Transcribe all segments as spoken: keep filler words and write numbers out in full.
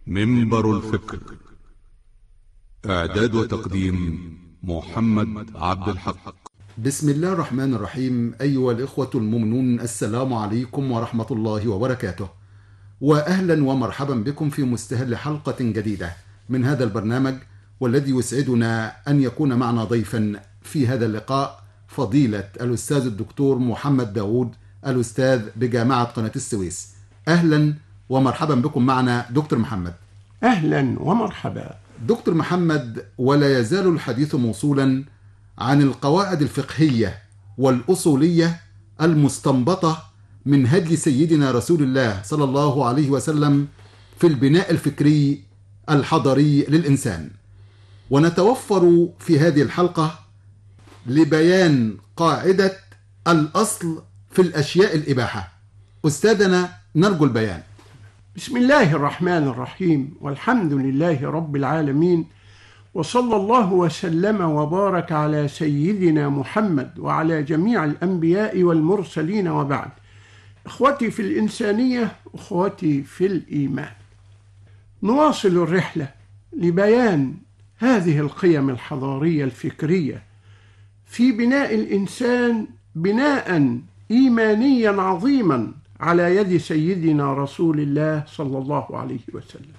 منبر الفكر. إعداد وتقديم محمد عبد الحق. بسم الله الرحمن الرحيم. أيها الإخوة المؤمنون، السلام عليكم ورحمة الله وبركاته، وأهلا ومرحبا بكم في مستهل حلقة جديدة من هذا البرنامج، والذي يسعدنا أن يكون معنا ضيفا في هذا اللقاء فضيلة الأستاذ الدكتور محمد داود، الأستاذ بجامعة قناة السويس. أهلا ومرحبا بكم معنا دكتور محمد. أهلا ومرحبا دكتور محمد، ولا يزال الحديث موصولا عن القواعد الفقهية والأصولية المستنبطة من هدي سيدنا رسول الله صلى الله عليه وسلم في البناء الفكري الحضاري للإنسان. ونتوفر في هذه الحلقة لبيان قاعدة الأصل في الأشياء الإباحة. أستاذنا نرجو البيان. بسم الله الرحمن الرحيم، والحمد لله رب العالمين، وصلى الله وسلم وبارك على سيدنا محمد وعلى جميع الأنبياء والمرسلين، وبعد. إخوتي في الإنسانية، أخوتي في الإيمان، نواصل الرحلة لبيان هذه القيم الحضارية الفكرية في بناء الإنسان بناء إيمانيا عظيما على يد سيدنا رسول الله صلى الله عليه وسلم.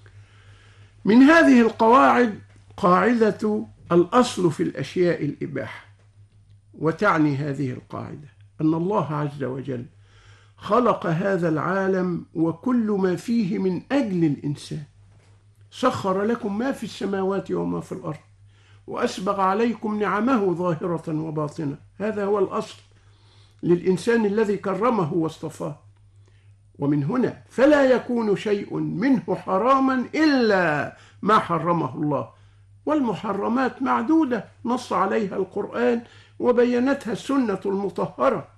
من هذه القواعد قاعدة الأصل في الأشياء الإباحة، وتعني هذه القاعدة أن الله عز وجل خلق هذا العالم وكل ما فيه من أجل الإنسان، سخر لكم ما في السماوات وما في الأرض، وأسبغ عليكم نعمه ظاهرة وباطنة. هذا هو الأصل للإنسان الذي كرمه واصطفاه. ومن هنا فلا يكون شيء منه حراما إلا ما حرمه الله، والمحرمات معدودة نص عليها القرآن وبينتها السنة المطهرة.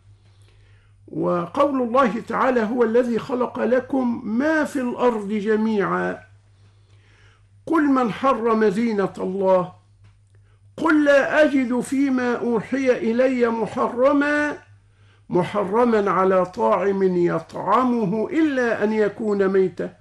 وقول الله تعالى: هو الذي خلق لكم ما في الأرض جميعا قل من حرم زينة الله قل لا أجد فيما أوحي إلي محرما محرما على طاعم يطعمه إلا أن يكون ميتا.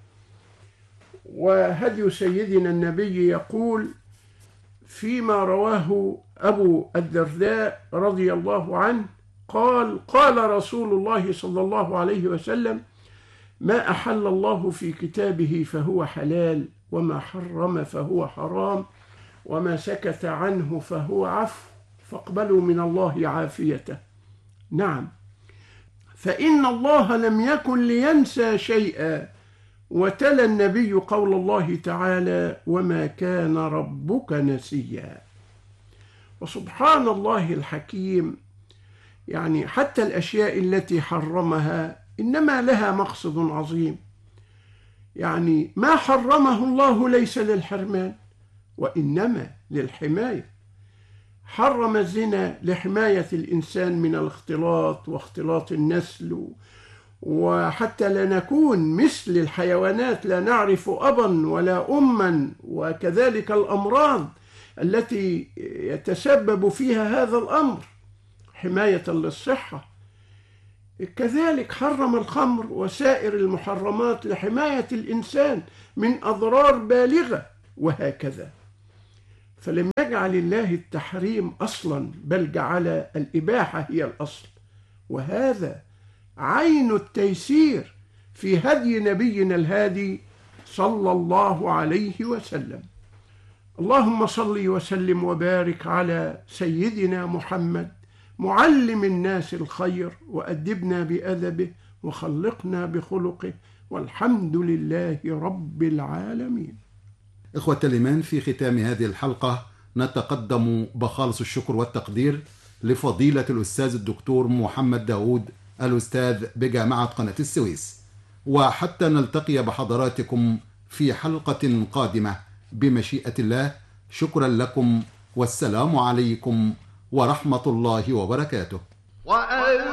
وهدي سيدنا النبي يقول فيما رواه أبو الدرداء رضي الله عنه قال: قال رسول الله صلى الله عليه وسلم: ما أحل الله في كتابه فهو حلال، وما حرم فهو حرام، وما سكت عنه فهو عفو، فاقبلوا من الله عافيته. نعم، فإن الله لم يكن لينسى شيئا. وتلا النبي قول الله تعالى: وما كان ربك نسيا. وسبحان الله الحكيم، يعني حتى الأشياء التي حرمها إنما لها مقصد عظيم. يعني ما حرمه الله ليس للحرمان، وإنما للحماية. حرم الزنا لحماية الإنسان من الاختلاط واختلاط النسل، وحتى لا نكون مثل الحيوانات لا نعرف أبا ولا أما، وكذلك الأمراض التي يتسبب فيها هذا الأمر، حماية للصحة. كذلك حرم الخمر وسائر المحرمات لحماية الإنسان من أضرار بالغة، وهكذا. فلم يجعل الله التحريم أصلا، بل جعل الإباحة هي الأصل، وهذا عين التيسير في هدي نبينا الهادي صلى الله عليه وسلم. اللهم صل وسلم وبارك على سيدنا محمد، معلم الناس الخير، وأدبنا بأدبه، وخلقنا بخلقه، والحمد لله رب العالمين. إخوة الإيمان، في ختام هذه الحلقة نتقدم بخالص الشكر والتقدير لفضيلة الأستاذ الدكتور محمد داود، الأستاذ بجامعة قناة السويس. وحتى نلتقي بحضراتكم في حلقة قادمة بمشيئة الله، شكرا لكم، والسلام عليكم ورحمة الله وبركاته.